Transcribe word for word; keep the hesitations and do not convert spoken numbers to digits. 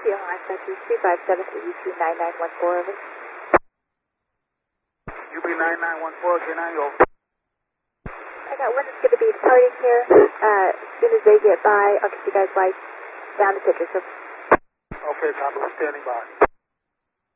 Seal Architecture two five seven to U P nine nine one four, over. U P nine nine one four, K nine, over. I got one that's going to be departing here. Uh, as soon as they get by, I'll get you guys lights down the picture. So. Okay, copy. We're standing by.